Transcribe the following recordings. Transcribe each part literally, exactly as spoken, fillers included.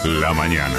la mañana.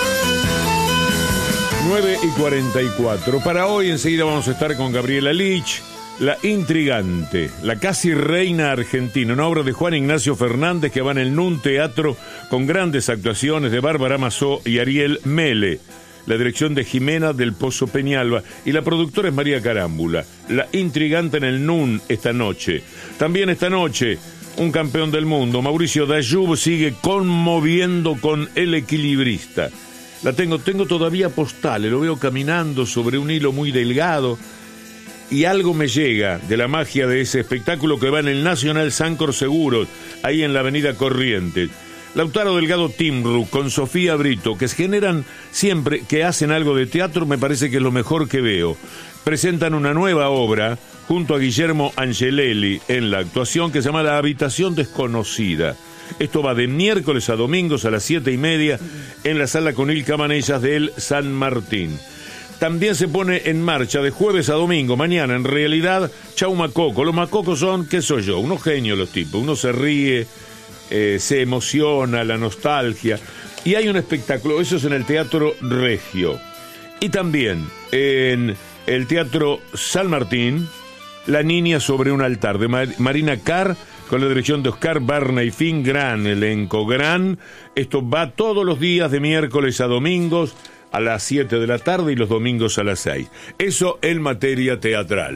nueve y cuarenta y cuatro. Para hoy enseguida vamos a estar con Gabriela Lich, La Intrigante, la casi reina argentina, una obra de Juan Ignacio Fernández que va en el Nun Teatro con grandes actuaciones de Bárbara Mazó y Ariel Mele. La dirección de Jimena del Pozo Peñalba y la productora es María Carámbula. La Intrigante en el Nun esta noche. También esta noche, un campeón del mundo, Mauricio Dayub, sigue conmoviendo con El Equilibrista. La tengo, tengo todavía postales, lo veo caminando sobre un hilo muy delgado y algo me llega de la magia de ese espectáculo que va en el Nacional Sancor Seguros, ahí en la avenida Corrientes. Lautaro Delgado Timru con Sofía Brito, que se generan siempre que hacen algo de teatro, me parece que es lo mejor que veo. Presentan una nueva obra junto a Guillermo Angelelli en la actuación que se llama La Habitación Desconocida. Esto va de miércoles a domingos a las siete y media en la sala Conil Camanellas del San Martín. También se pone en marcha de jueves a domingo, mañana en realidad, Chau Macoco. Los macocos son, ¿qué soy yo? Unos genios los tipos, uno se ríe, eh, se emociona, la nostalgia. Y hay un espectáculo, eso es en el Teatro Regio. Y también en el Teatro San Martín, La Niña sobre un altar, de Mar- Marina Carr, con la dirección de Oscar Barna y Fin, gran elenco, gran. Esto va todos los días de miércoles a domingos a las siete de la tarde y los domingos a las seis. Eso en materia teatral.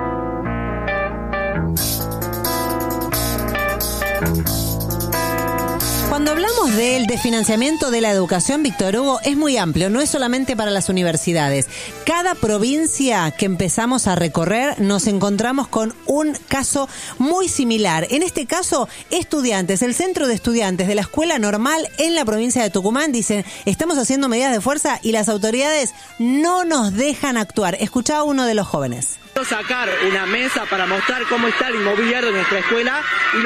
Cuando hablamos del desfinanciamiento de la educación, Víctor Hugo, es muy amplio, no es solamente para las universidades. Cada provincia que empezamos a recorrer nos encontramos con un caso muy similar. En este caso, estudiantes, el centro de estudiantes de la escuela normal en la provincia de Tucumán dicen, estamos haciendo medidas de fuerza y las autoridades no nos dejan actuar. Escuchá a uno de los jóvenes. Sacar una mesa para mostrar cómo está el inmobiliario de nuestra escuela y